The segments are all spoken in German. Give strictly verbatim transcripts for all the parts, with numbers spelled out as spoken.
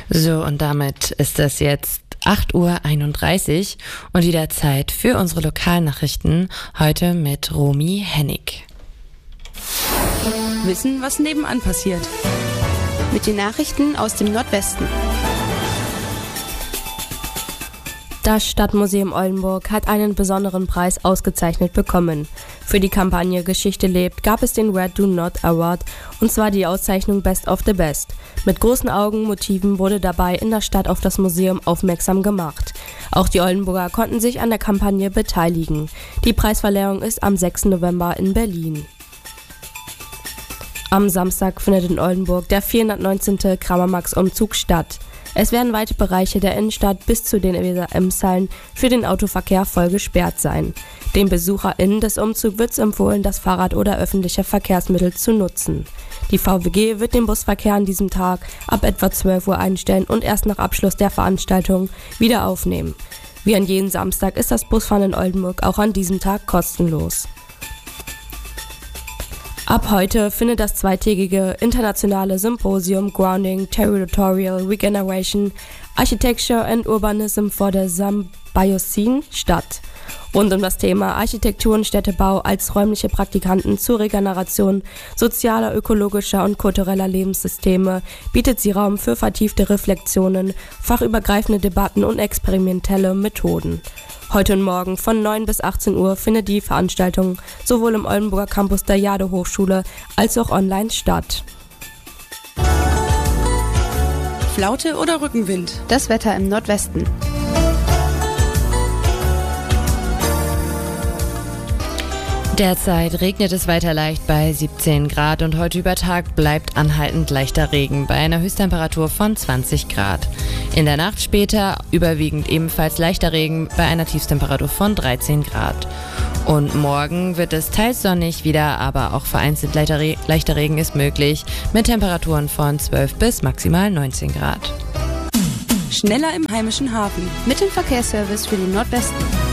So, und damit ist es jetzt acht Uhr einunddreißig und wieder Zeit für unsere Lokalnachrichten, heute mit Romy Hennig. Wissen, was nebenan passiert. Mit den Nachrichten aus dem Nordwesten. Das Stadtmuseum Oldenburg hat einen besonderen Preis ausgezeichnet bekommen. Für die Kampagne Geschichte lebt gab es den Where Do Not Award, und zwar die Auszeichnung Best of the Best. Mit großen Augenmotiven wurde dabei in der Stadt auf das Museum aufmerksam gemacht. Auch die Oldenburger konnten sich an der Kampagne beteiligen. Die Preisverleihung ist am sechsten November in Berlin. Am Samstag findet in Oldenburg der vierhundertneunzehnte Kramer-Max-Umzug statt. Es werden weite Bereiche der Innenstadt bis zu den Weser-Ems-Hallen für den Autoverkehr voll gesperrt sein. Den BesucherInnen des Umzugs wird es empfohlen, das Fahrrad oder öffentliche Verkehrsmittel zu nutzen. Die V W G wird den Busverkehr an diesem Tag ab etwa zwölf Uhr einstellen und erst nach Abschluss der Veranstaltung wieder aufnehmen. Wie an jedem Samstag ist das Busfahren in Oldenburg auch an diesem Tag kostenlos. Ab heute findet das zweitägige internationale Symposium Grounding Territorial Regeneration, Architecture and Urbanism for the Symbiocene statt. Rund um das Thema Architektur und Städtebau als räumliche Praktikanten zur Regeneration sozialer, ökologischer und kultureller Lebenssysteme bietet sie Raum für vertiefte Reflexionen, fachübergreifende Debatten und experimentelle Methoden. Heute und morgen von neun bis achtzehn Uhr findet die Veranstaltung sowohl im Oldenburger Campus der Jade-Hochschule als auch online statt. Flaute oder Rückenwind? Das Wetter im Nordwesten. Derzeit regnet es weiter leicht bei siebzehn Grad und heute über Tag bleibt anhaltend leichter Regen bei einer Höchsttemperatur von zwanzig Grad. In der Nacht später überwiegend ebenfalls leichter Regen bei einer Tiefstemperatur von dreizehn Grad. Und morgen wird es teils sonnig wieder, aber auch vereinzelt leichter, Re- leichter Regen ist möglich mit Temperaturen von zwölf bis maximal neunzehn Grad. Schneller im heimischen Hafen. Mit dem Verkehrsservice für den Nordwesten.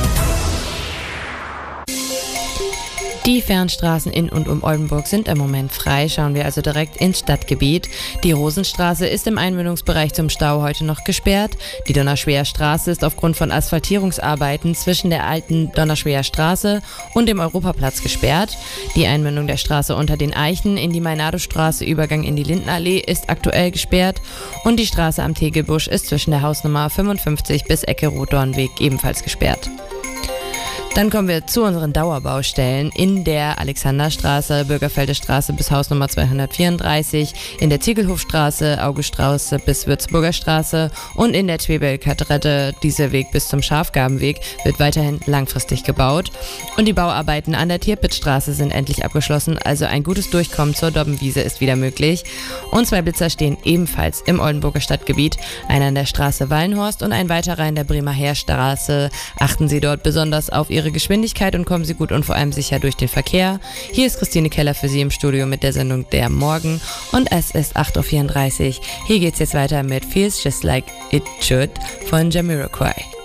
Die Fernstraßen in und um Oldenburg sind im Moment frei, schauen wir also direkt ins Stadtgebiet. Die Rosenstraße ist im Einmündungsbereich zum Stau heute noch gesperrt. Die Donnerschwer Straße ist aufgrund von Asphaltierungsarbeiten zwischen der alten Donnerschwer Straße und dem Europaplatz gesperrt. Die Einmündung der Straße unter den Eichen in die Meinado-Straße, Übergang in die Lindenallee, ist aktuell gesperrt und die Straße am Tegelbusch ist zwischen der Hausnummer fünfundfünfzig bis Ecke Rotdornweg ebenfalls gesperrt. Dann kommen wir zu unseren Dauerbaustellen in der Alexanderstraße, Bürgerfelderstraße bis Hausnummer zweihundertvierunddreißig, in der Ziegelhofstraße, Auguststraße bis Würzburger Straße und in der Twebel-Kadrette. Dieser Weg bis zum Schafgabenweg wird weiterhin langfristig gebaut. Und die Bauarbeiten an der Tirpitzstraße sind endlich abgeschlossen, also ein gutes Durchkommen zur Dobbenwiese ist wieder möglich. Und zwei Blitzer stehen ebenfalls im Oldenburger Stadtgebiet, einer an der Straße Wallenhorst und ein weiterer in der Bremer Heerstraße. Achten Sie dort besonders auf Ihre Geschwindigkeit und kommen Sie gut und vor allem sicher durch den Verkehr. Hier ist Christine Keller für Sie im Studio mit der Sendung Der Morgen und es ist acht Uhr vierunddreißig. Hier geht's jetzt weiter mit Feels Just Like It Should von Jamiroquai.